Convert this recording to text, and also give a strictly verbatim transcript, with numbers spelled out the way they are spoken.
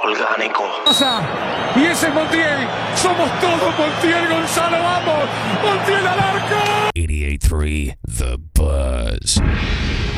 volcánico. Y ese es Montiel. Somos todos Montiel, Gonzalo, vamos. Montiel al arco. eighty-eight point three The Buzz.